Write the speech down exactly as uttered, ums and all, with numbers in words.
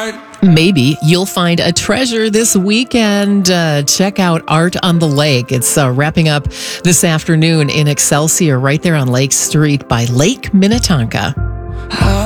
ride. Maybe you'll find a treasure this weekend. Uh, check out Art on the Lake. It's uh, wrapping up this afternoon in Excelsior, right there on Lake Street by Lake Minnetonka.